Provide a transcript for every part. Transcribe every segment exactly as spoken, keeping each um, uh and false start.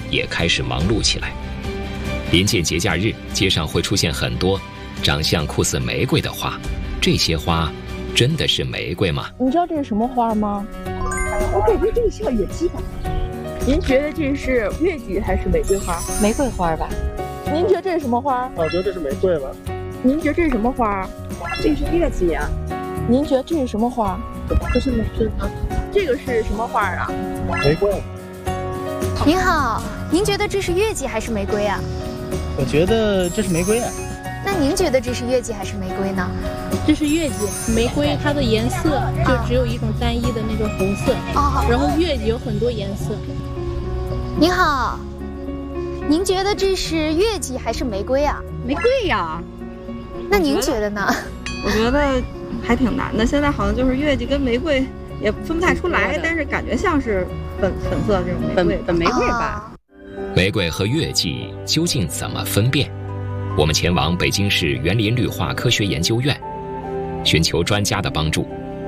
也开始忙碌起来。临近节假日，街上会出现很多长相酷似玫瑰的花，这些花真的是玫瑰吗？ 你知道这是什么花吗？我感觉这个像野鸡吧。您觉得这是月季还是玫瑰花？ 玫瑰花吧。 您觉得这是什么花？ 我觉得这是玫瑰吧。 您觉得这是什么花？ 这是月季呀。 您觉得这是什么花？ 这是玫瑰吗？ 这个是什么花啊？ 玫瑰。 您好，您觉得这是月季还是玫瑰啊？ 我觉得这是玫瑰啊。 那您觉得这是月季还是玫瑰呢？ 这是月季，玫瑰它的颜色就只有一种单一的那种红色， 哦， 然后月季有很多颜色。 您好，您觉得这是月季还是玫瑰啊？ 玫瑰呀。 那您觉得呢？ 我觉得还挺难的，现在好像就是月季跟玫瑰也分不太出来，但是感觉像是粉粉色这种玫瑰， 粉玫瑰吧。 玫瑰和月季究竟怎么分辨？我们前往北京市园林绿化科学研究院，寻求专家的帮助。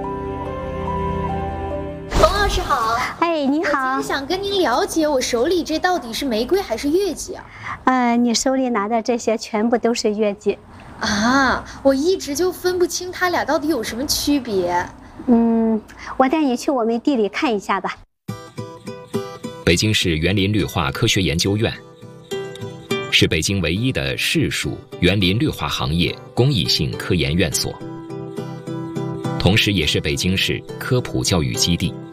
冯老师好。 哎，你好。 我想跟您了解，我手里这到底是玫瑰还是月季啊？ 呃，你手里拿的这些全部都是月季。 啊，我一直就分不清它俩到底有什么区别。 嗯，我带你去我们地里看一下吧。 北京市园林绿化科学研究院是北京唯一的市属园林绿化行业公益性科研院所，同时也是北京市科普教育基地。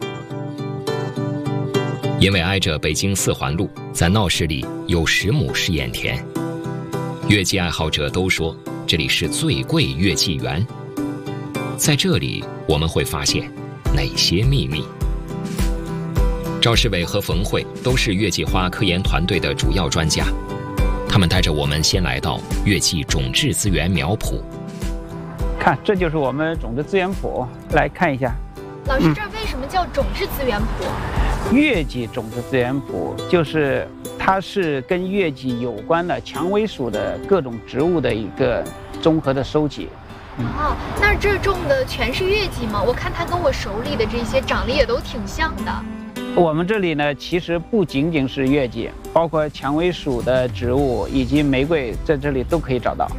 因为挨着北京四环路，在闹市里有十亩试验田，月季爱好者都说这里是最贵月季园。在这里我们会发现哪些秘密？赵世伟和冯慧都是月季花科研团队的主要专家，他们带着我们先来到月季种质资源苗圃。 看，这就是我们种质资源圃，来看一下。 老师，这为什么叫种质资源圃？ 月季种质资源圃就是它是跟月季有关的蔷薇属的各种植物的一个综合的收集。 哦，那这种的全是月季吗？我看它跟我手里的这些长得也都挺像的。 我们这里呢，其实不仅仅是月季，包括蔷薇属的植物以及玫瑰，在这里都可以找到。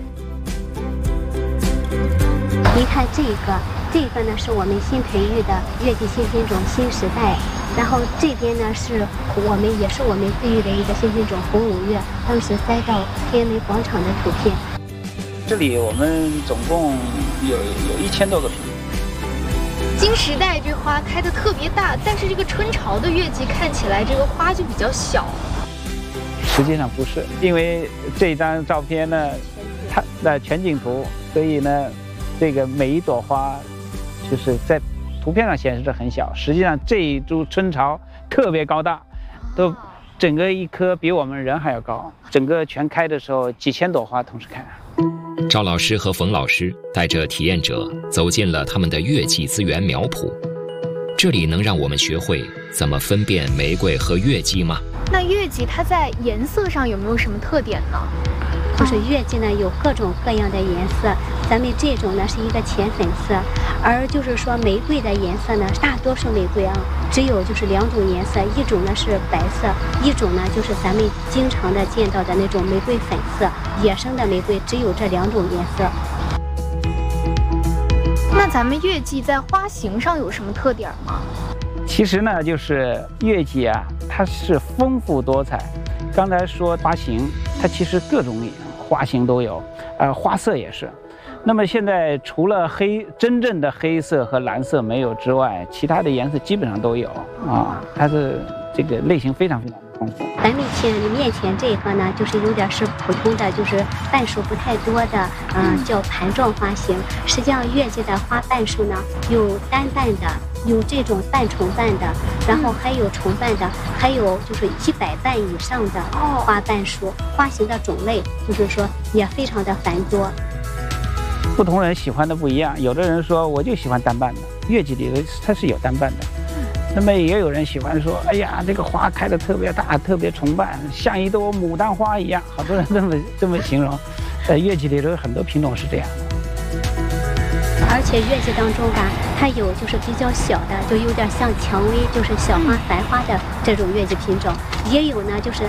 你看这个，这个呢是我们新培育的月季新品种新时代，然后这边呢是我们也是我们培育的一个新品种红五月，当时栽到天安门广场的图片。 这里我们总共有有一千多个品种。 新时代这花开的特别大，但是这个春潮的月季看起来这个花就比较小。 实际上不是，因为这张照片呢，它的全景图，所以呢，这个每一朵花就是在图片上显示着很小，实际上这一株春潮特别高大，都整个一棵比我们人还要高，整个全开的时候几千朵花同时开。 赵老师和冯老师带着体验者走进了他们的月季资源苗圃，这里能让我们学会怎么分辨玫瑰和月季吗？ 那月季它在颜色上有没有什么特点呢？ 就是月季呢有各种各样的颜色，咱们这种呢是一个浅粉色，而就是说玫瑰的颜色呢，大多数玫瑰啊只有就是两种颜色，一种呢是白色，一种呢就是咱们经常的见到的那种玫瑰粉色。野生的玫瑰只有这两种颜色。 那咱们月季在花型上有什么特点吗？ 其实呢，就是月季啊，它是丰富多彩。刚才说花型，它其实各种花型都有，呃，花色也是。那么现在除了黑真正的黑色和蓝色没有之外，其他的颜色基本上都有啊，它是这个类型非常非常的丰富。 咱们前面前这个呢，就是有点是普通的，就是瓣数不太多的，嗯、呃，叫盘状花型。实际上月季的花瓣数呢，有单瓣的，有这种半重瓣的，然后还有重瓣的，还有就是一百瓣以上的花瓣数。花型的种类就是说也非常的繁多。 不同人喜欢的不一样，有的人说我就喜欢单瓣的，月季里它是有单瓣的。那么也有人喜欢说，哎呀，这个花开得特别大，特别重瓣，像一朵牡丹花一样。好多人这么这么形容。在月季里头很多品种是这样的。 而且月季当中吧，它有就是比较小的，就有点像蔷薇，就是小花、白花的这种月季品种，也有呢就是